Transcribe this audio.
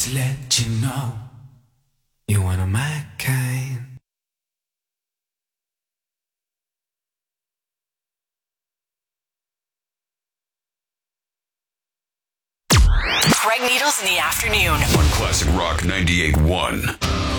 To let you know you're one of my kind. Greg Needles in the afternoon. On Classic Rock 98.1.